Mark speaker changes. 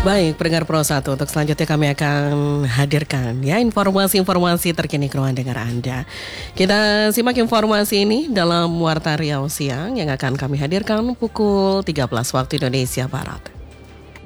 Speaker 1: Baik, pendengar Pro 1, untuk selanjutnya kami akan hadirkan ya informasi-informasi terkini ke ruang dengar Anda. Kita simak informasi ini dalam Warta Riau Siang yang akan kami hadirkan pukul 13 waktu Indonesia Barat.